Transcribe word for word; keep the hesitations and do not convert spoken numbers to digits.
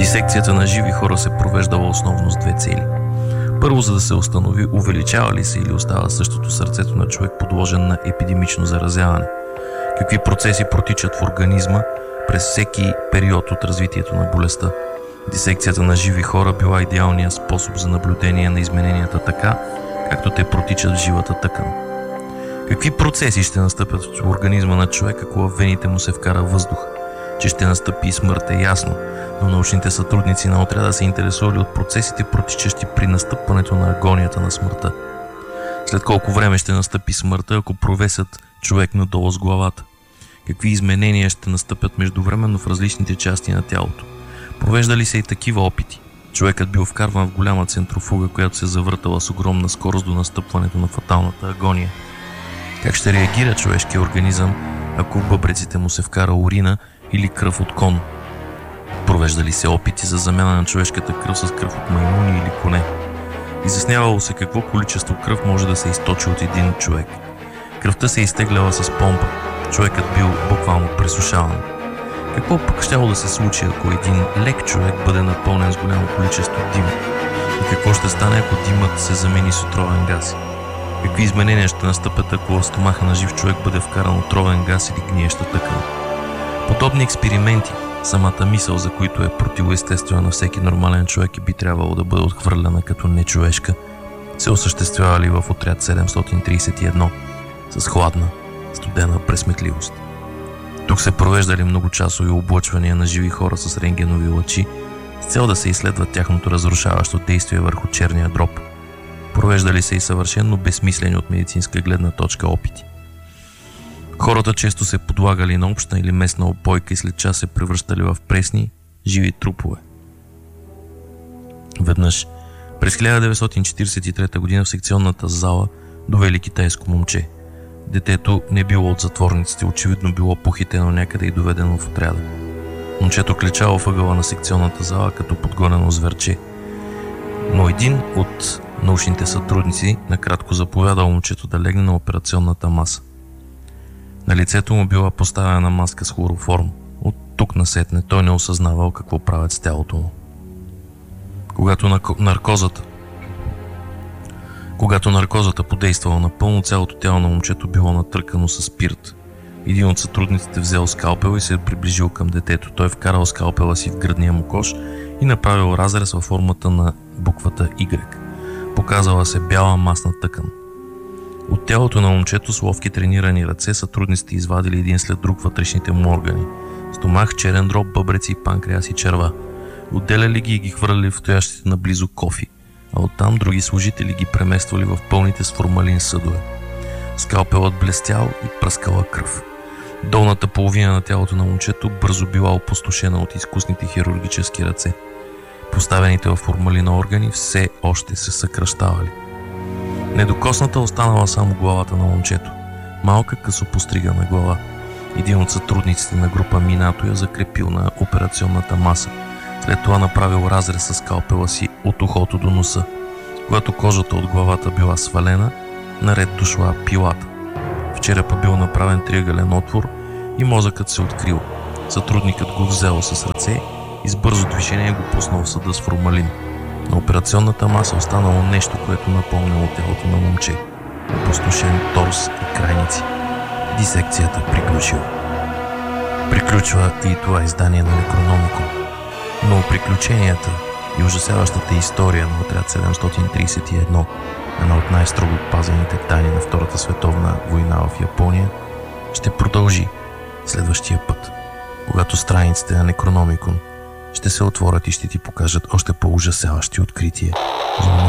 Дисекцията на живи хора се провеждала основно с две цели. Първо, за да се установи увеличава ли се или остава същото сърцето на човек подложен на епидемично заразяване. Какви процеси протичат в организма през всеки период от развитието на болестта. Дисекцията на живи хора била идеалният способ за наблюдение на измененията така, както те протичат в живата тъкан. Какви процеси ще настъпят в организма на човек, ако в вените му се вкара въздух? Че ще настъпи и смърт е ясно, но научните сътрудници на отряда се интересували от процесите, протичащи при настъпването на агонията на смъртта. След колко време ще настъпи смъртта, ако провесят човек надолу с главата? Какви изменения ще настъпят междувременно в различните части на тялото? Провеждали се и такива опити. Човекът бил вкарван в голяма центрофуга, която се завъртала с огромна скорост до настъпването на фаталната агония. Как ще реагира човешкият организъм, ако в бъбреците му се вкара урина или кръв от кон? Провеждали се опити за замяна на човешката кръв с кръв от маймуни или коне. Изяснявало се какво количество кръв може да се източи от един човек. Кръвта се изтегляла с помпа. Човекът бил буквално пресушаван. Какво пък щяло да се случи, ако един лек човек бъде напълнен с голямо количество дим? И какво ще стане, ако димът се замени с отровен газ? Какви изменения ще настъпят, ако в стомаха на жив човек бъде вкаран отровен газ или гниеща тъкан? Подобни експерименти, самата мисъл, за които е противоестествена на всеки нормален човек и би трябвало да бъде отхвърляна като нечовешка, се осъществявали в отряд седемстотин тридесет и едно с хладна, студена пресметливост. Тук се провеждали многочасови облъчвания на живи хора с рентгенови лъчи с цел да се изследва тяхното разрушаващо действие върху черния дроб. Провеждали се и съвършено безсмислени от медицинска гледна точка опити. Хората често се подлагали на обща или местна опойка и след час се превръщали в пресни, живи трупове. Веднъж, през хиляда деветстотин четиридесет и трета година в секционната зала довели китайско момче. Детето не било от затворниците, очевидно било похитено някъде и доведено в отряда. Момчето клечало в ъгъла на секционната зала като подгонено зверче. Но един от научните сътрудници накратко заповядал момчето да легне на операционната маса. На лицето му била поставена маска с хлороформ. От тук насетне той не осъзнавал какво правят с тялото му. Когато наркозата Когато наркозата подействала напълно, цялото тяло на момчето било натъркано с спирт. Един от сътрудниците взел скалпел и се е приближил към детето. Той вкарал скалпела си в гръдния му кош и направил разрез във формата на буквата Y. Показала се бяла масна тъкан. От тялото на момчето с ловки тренирани ръце сътрудниците извадили един след друг вътрешните му органи. Стомах, черен дроб, бъбреци, панкреас и черва. Отделяли ги и ги хвърляли в стоящите наблизо кофи, а оттам други служители ги премествали в пълните с формалин съдове. Скалпелът блестял и пръскала кръв. Долната половина на тялото на момчето бързо била опустошена от изкусните хирургически ръце. Поставените в формалина органи все още се съкръщавали. Недокосната останала само главата на момчето. Малка късо постригана глава. Един от сътрудниците на група Минато я закрепил на операционната маса. След това направил разрез с скалпела си от ухото до носа. Когато кожата от главата била свалена, наред дошла пилата. В черепа бил направен триъгълен отвор и мозъкът се открил. Сътрудникът го взел с ръце и с бързо движение го пуснал в съда с формалин. На операционната маса останало нещо, което напомняло тялото на момче. Опустошен торс и крайници. Дисекцията приключила. Приключва и това издание на Некрономикон. Но приключенията и ужасяващата история на отряд седемстотин тридесет и едно, една от най-строго пазените тайни на Втората световна война в Япония, ще продължи следващия път, когато страниците на Некрономикон ще се отворят и ще ти покажат още по-ужасяващи открития.